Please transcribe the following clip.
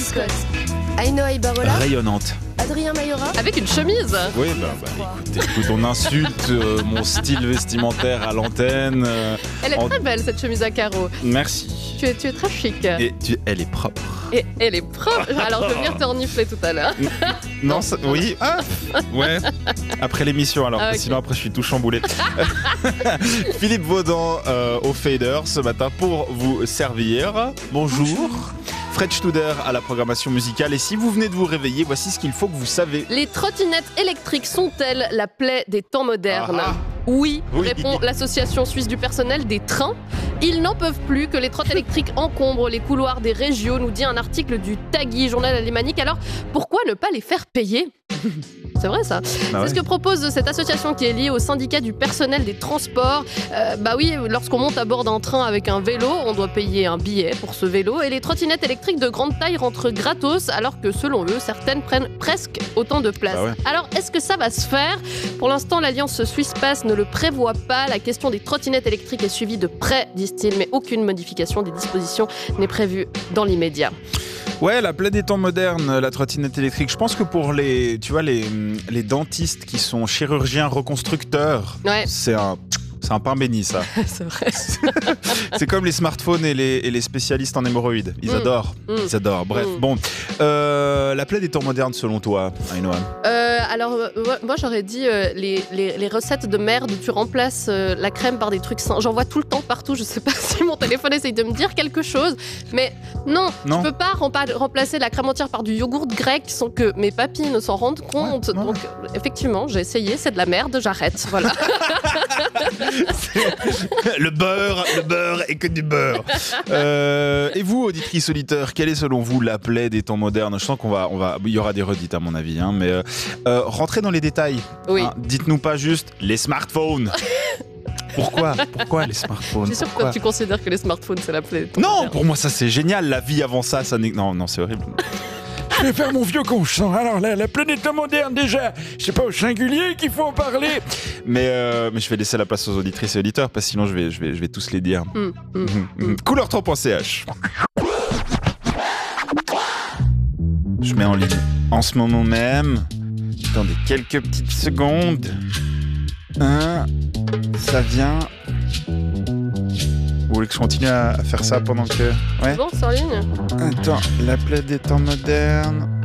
Scott, Ainoa Ibarola, Rayonnante. Adrien Mayora. Avec une chemise. Oui, écoute, on insulte mon style vestimentaire à l'antenne. Elle est très belle, cette chemise à carreaux. Merci. Tu es très chic. Et elle est propre. Et elle est propre. Alors, je vais venir te renifler tout à l'heure. Non, oui. Ah, ouais. Après l'émission, alors. Ah, okay. Sinon, après, je suis tout chamboulé. Philippe Vaudan au Fader ce matin pour vous servir. Bonjour. Fred Studer à la programmation musicale. Et si vous venez de vous réveiller, voici ce qu'il faut que vous savez. Les trottinettes électriques sont-elles la plaie des temps modernes ? Oui, répond l'association suisse du personnel des trains. Ils n'en peuvent plus que les trottes électriques encombrent les couloirs des régios, nous dit un article du Tagui, journal alémanique. Alors, pourquoi ne pas les faire payer ? C'est vrai ça. C'est ce que propose cette association qui est liée au syndicat du personnel des transports. Oui, lorsqu'on monte à bord d'un train avec un vélo, on doit payer un billet pour ce vélo. Et les trottinettes électriques de grande taille rentrent gratos, alors que selon eux, certaines prennent presque autant de place. Alors, est-ce que ça va se faire ? Pour l'instant, l'Alliance Suisse Pass ne le prévoit pas. La question des trottinettes électriques est suivie de près, disent-ils, mais aucune modification des dispositions n'est prévue dans l'immédiat. Ouais, la plaie des temps modernes, la trottinette électrique. Je pense que pour les dentistes qui sont chirurgiens reconstructeurs, c'est un pain béni, ça. C'est vrai. C'est comme les smartphones et les spécialistes en hémorroïdes. Ils adorent. Ils adorent. Bref, bon. La plaie des temps modernes, selon toi, Ainoa ? Alors, moi, j'aurais dit les recettes de merde où tu remplaces la crème par des trucs sains. J'en vois tout le temps partout. Je sais pas si mon téléphone essaye de me dire quelque chose. Mais non. Tu peux pas remplacer la crème entière par du yogourt grec sans que mes papilles ne s'en rendent compte. Donc, effectivement, j'ai essayé. C'est de la merde. J'arrête. Voilà. Le beurre et que du beurre. Et vous, auditrice auditeur, quelle est selon vous la plaie des temps modernes ? Je sens il y aura des redites à mon avis, hein, mais rentrez dans les détails. Oui. Hein, dites-nous pas juste les smartphones. Pourquoi les smartphones ? Je suis sûre que tu considères que les smartphones c'est la plaie des temps modernes. Pour moi ça c'est génial. La vie avant ça n'est... Non, c'est horrible. Je vais faire mon vieux conscient. Alors, la planète moderne, déjà, c'est pas au singulier qu'il faut en parler. Mais je vais laisser la place aux auditrices et auditeurs, parce que sinon je vais tous les dire. Couleur3.ch. Je mets en ligne en ce moment même. Attendez quelques petites secondes. Ça vient. Vous voulez que je continue à faire ça pendant que... Ouais. Bon, c'est en ligne. Attends, la plaie des temps modernes.